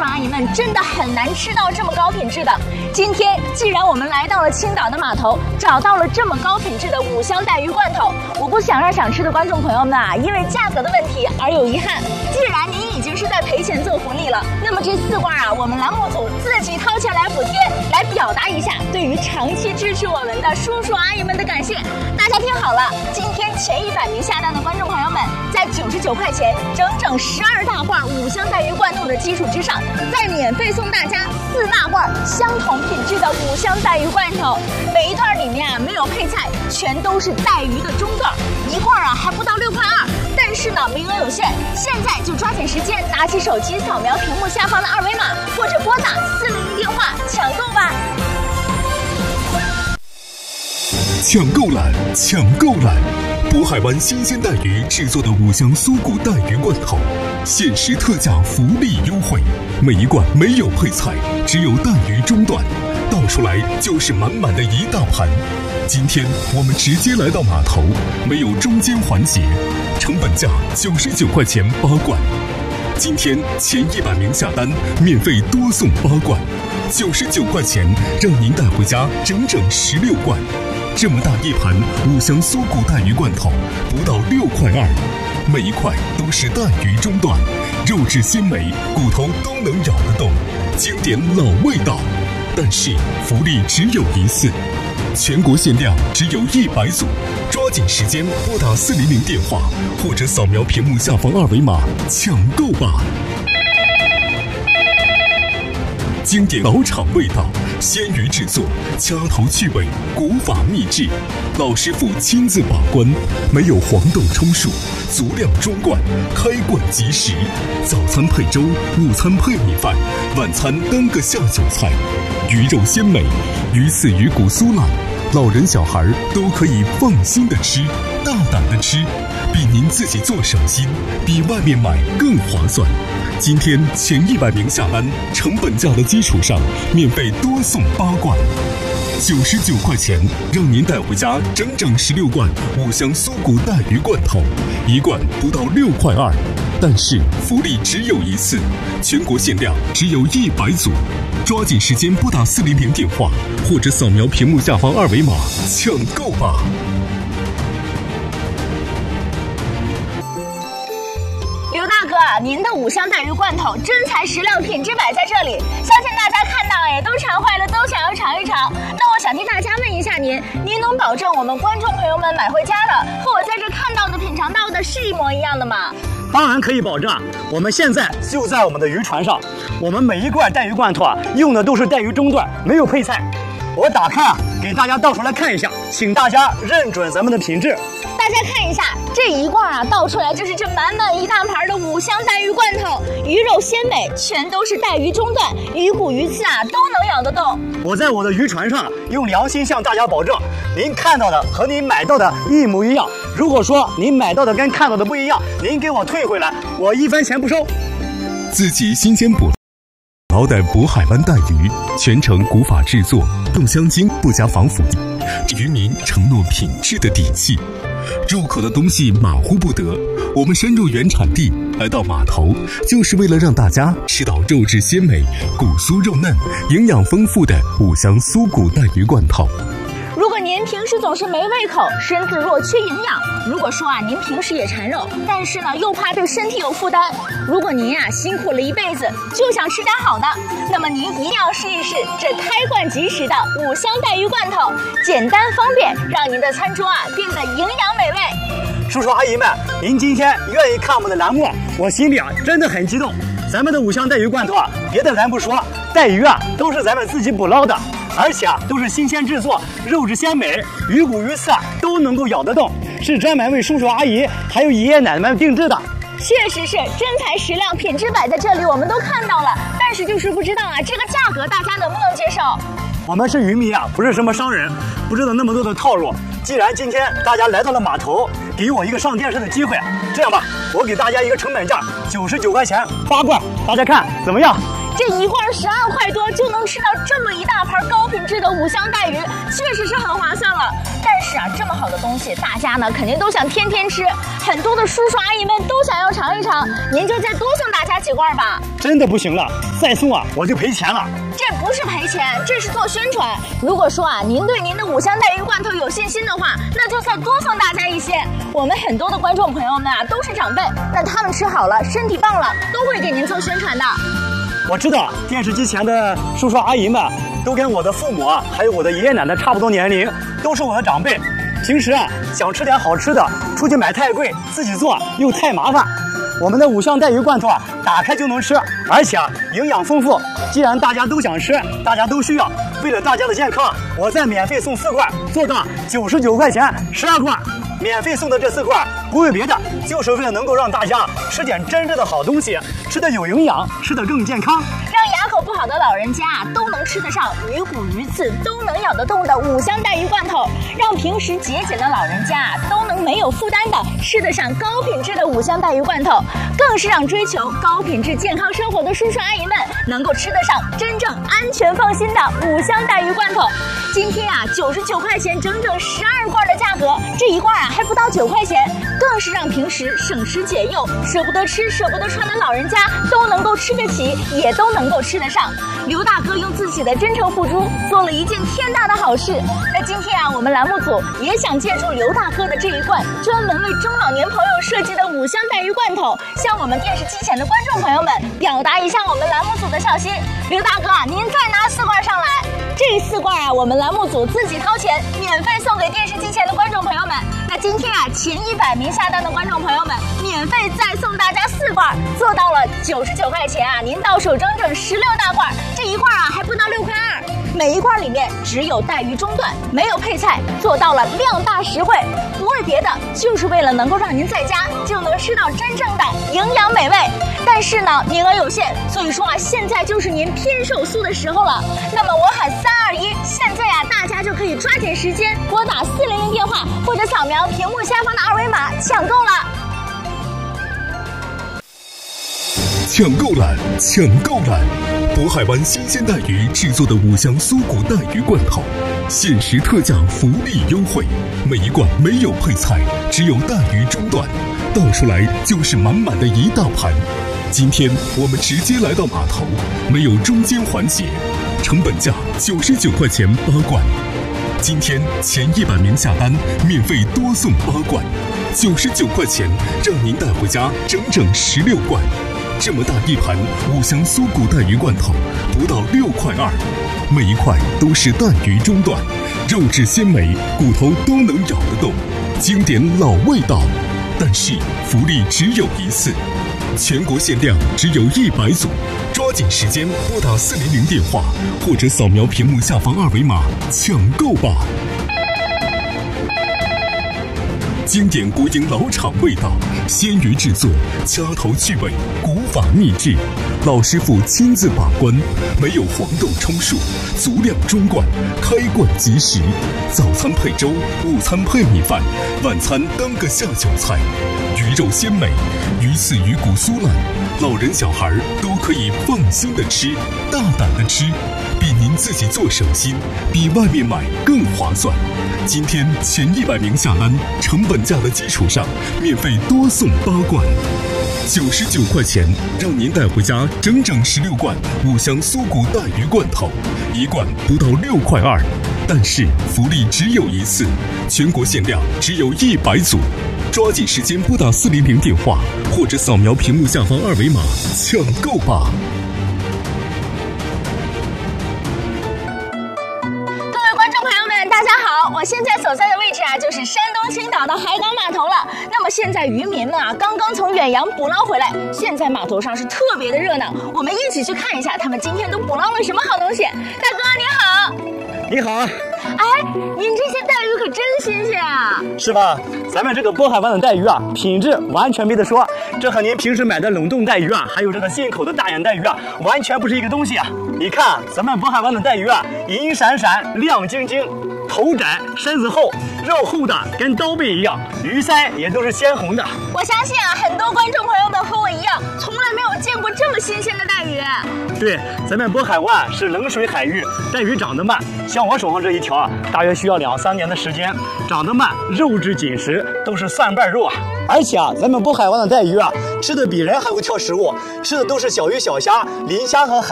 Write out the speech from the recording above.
阿姨们真的很难吃到这么高品质的。今天既然我们来到了青岛的码头，找到了这么高品质的五香带鱼罐头，我不想让想吃的观众朋友们啊，因为价格的问题而有遗憾。既然您已经是在赔钱做福利了，那么这4罐啊，我们栏目组自己掏钱来补贴，来表达一下对于长期支持我们的叔叔阿姨们的感谢。大家听好了，今天前100名下单的观众朋友们，在99块钱整整12大罐五香带鱼罐头的基础之上，再免费送大家4大罐相同品质的五香带鱼罐头。每一段里面啊没有配菜，全都是带鱼的中段，一罐啊还不到6块2。但是呢，名额有限，现在就抓紧时间，拿起手机扫描屏幕下方的2维码，或者拨打400电话抢购吧。 抢购栏，抢购栏！渤海湾新鲜带鱼制作的五香酥骨带鱼罐头，限时特价福利优惠，每一罐没有配菜，只有带鱼中段，倒出来就是满满的一大盘。今天我们直接来到码头，没有中间环节，成本价99块钱8罐。今天前100名下单，免费多送8罐，99块钱让您带回家整整16罐。这么大一盘五香酥骨带鱼罐头，不到6块2，每一块都是带鱼中段，肉质鲜美，骨头都能咬得动，经典老味道。但是福利只有一次，全国限量只有100组，抓紧时间拨打400电话，或者扫描屏幕下方2维码抢购吧。经典老厂味道，鲜鱼制作，掐头去尾，古法秘制，老师傅亲自把关，没有黄豆充数，足量装罐，开罐即食。早餐配粥，午餐配米饭，晚餐当个下酒菜。鱼肉鲜美，鱼刺鱼骨酥烂，老人小孩都可以放心的吃，大胆的吃，比您自己做省心，比外面买更划算。今天前100名下单，成本价的基础上，免费多送8罐，99块钱让您带回家整整16罐五香酥骨带鱼罐头，一罐不到6块2。但是福利只有一次，全国限量只有100组，抓紧时间拨打400电话，或者扫描屏幕下方2维码抢购吧。 刘大哥，您的五香带鱼罐头真材实料，品质摆在这里，相信大家看到都馋坏了，都想要尝一尝。那我想替大家问一下您能保证我们观众朋友们买回家的和我在这看到的品尝到的是一模一样的吗？ 当然可以保证，我们现在就在我们的渔船上，我们每一罐带鱼罐头用的都是带鱼中段，没有配菜。我打开给大家倒出来看一下，请大家认准咱们的品质。 大家看一下，这一罐倒出来就是这满满一大盘的五香带鱼罐头，鱼肉鲜美，全都是带鱼中段，鱼骨鱼刺都能咬得动。 我在我的渔船上用良心向大家保证，您看到的和您买到的一模一样。如果说您买到的跟看到的不一样，您给我退回来，我1分钱不收。 自己新鲜捕老逮渤海湾带鱼，全程古法制作，用香精不加防腐剂，渔民承诺品质的底气。入口的东西马虎不得，我们深入原产地，来到码头，就是为了让大家吃到肉质鲜美、骨酥肉嫩、营养丰富的五香酥骨带鱼罐头。 如果您平时总是没胃口，身子弱缺营养，如果说您平时也馋肉，但是呢又怕对身体有负担，如果您辛苦了一辈子，就想吃点好的，那么您一定要试一试这开罐即食的五香带鱼罐头，简单方便，让您的餐桌变得营养美味。 叔叔阿姨们，您今天愿意看我们的栏目，我心里真的很激动。咱们的五香带鱼罐头别的咱不说，带鱼都是咱们自己捕捞的，而且都是新鲜制作，肉质鲜美，鱼骨鱼刺都能够咬得动，是专门为叔叔阿姨还有爷爷奶奶们定制的。 确实是真材实料，品质摆在这里，我们都看到了，但是就是不知道这个价格大家能不能接受？ 我们是渔民不是什么商人，不知道那么多的套路。既然今天大家来到了码头，给我一个上电视的机会，这样吧，我给大家一个成本价，99块钱8罐，大家看怎么样？ 这一罐12块多就能吃到这么一大盘高品质的五香带鱼，确实是很划算了。但是是啊，这么好的东西，大家呢肯定都想天天吃，很多的叔叔阿姨们都想要尝一尝。您就再多送大家几罐吧。 真的不行了，再送啊我就赔钱了。 这不是赔钱，这是做宣传。如果说啊，您对您的5香带鱼罐头有信心的话，那就再多送大家一些。我们很多的观众朋友们啊，都是长辈，那他们吃好了，身体棒了，都会给您做宣传的。 我知道电视机前的叔叔阿姨们都跟我的父母啊，还有我的爷爷奶奶差不多年龄，都是我的长辈。平时啊想吃点好吃的，出去买太贵，自己做又太麻烦。我们的5香带鱼罐头啊，打开就能吃，而且营养丰富。既然大家都想吃，大家都需要，为了大家的健康，我再免费送4罐，做到99块钱12罐。免费送的这4罐，不为别的，就是为了能够让大家吃点真正的好东西，吃得有营养，吃得更健康。 让牙口不好的老人家都能吃得上鱼骨鱼刺都能咬得动的5香带鱼罐头，让平时节俭的老人家都能没有负担的吃得上高品质的5香带鱼罐头，更是让追求高品质健康生活的叔叔阿姨们能够吃得上真正安全放心的5香带鱼罐头。今天啊，99块钱整整12罐的价格，这一罐啊还不到9块钱，更是让平时省吃俭用、舍不得吃、舍不得穿的老人家都能够吃得起，也都能够吃得上。刘大哥用自己的真诚付出，做了一件天大的好事。那今天啊，我们栏目组也想借助刘大哥的这一罐专门为中老年朋友设计的5香带鱼罐头，向我们电视机前的观众朋友们表达一下我们栏目组的孝心。刘大哥啊，您再拿4罐上来。这4罐啊，我们栏目组自己掏钱，免费送给电视机前的观众朋友们。那今天啊，前100名下单的观众朋友们，免费再送大家4罐，做到了99块钱啊，您到手整整16大罐，这一罐啊还不到6块2。每一罐里面只有带鱼中段，没有配菜，做到了量大实惠，不为别的，就是为了能够让您在家就能吃到真正的营养美味。但是呢，名额有限，所以说啊，现在就是您拼手速的时候了。那么我喊3、2、1，现在啊，大家就可以抓紧时间拨打400电话，或者扫描屏幕下方的2维码抢购了。 抢购蓝，抢购蓝！渤海湾新鲜带鱼制作的5香酥骨带鱼罐头，限时特价福利优惠，每一罐没有配菜，只有带鱼中段，倒出来就是满满的一大盘。今天我们直接来到码头，没有中间环节，成本价99块钱8罐。今天前100名下单，免费多送8罐，99块钱让您带回家整整16罐。这么大一盘5香酥骨带鱼罐头，不到6块2，每一块都是带鱼中段，肉质鲜美，骨头都能咬得动，经典老味道。但是福利只有一次，全国限量只有100组，抓紧时间拨打400电话，或者扫描屏幕下方2维码抢购吧。经典国营老厂味道，鲜鱼制作，掐头去尾，古法秘制，老师傅亲自把关，没有黄豆充数，足量中罐，开罐即食。早餐配粥，午餐配米饭，晚餐当个下酒菜。鱼肉鲜美，鱼刺鱼骨酥烂，老人小孩都可以放心的吃，大胆的吃，比您自己做省心，比外面买更划算。今天前100名下单，成本价的基础上，免费多送8罐，99块钱让您带回家整整16罐5香酥骨带鱼罐头，一罐不到6块2。但是福利只有一次，全国限量只有100组，抓紧时间拨打400电话，或者扫描屏幕下方2维码抢购吧。 我现在所在的位置啊，就是山东青岛的海港码头了。那么现在渔民们啊，刚刚从远洋捕捞回来，现在码头上是特别的热闹。我们一起去看一下，他们今天都捕捞了什么好东西。大哥你好。 你好。 哎，您这些带鱼可真新鲜啊！ 是吧？咱们这个渤海湾的带鱼啊，品质完全没得说，这和您平时买的冷冻带鱼啊，还有这个进口的大眼带鱼啊，完全不是一个东西啊！你看咱们渤海湾的带鱼啊，银闪闪、亮晶晶， 头窄身子厚，肉厚的跟刀背一样，鱼鳃也都是鲜红的。 我相信啊，很多观众朋友们和我一样，从来没有见过这么新鲜的带鱼。 对，咱们渤海湾是冷水海域，带鱼长得慢，像我手上这一条啊，大约需要2、3年的时间，长得慢，肉质紧实，都是蒜瓣肉啊。而且啊，咱们渤海湾的带鱼啊，吃的比人还会挑食物，吃的都是小鱼小虾、磷虾和海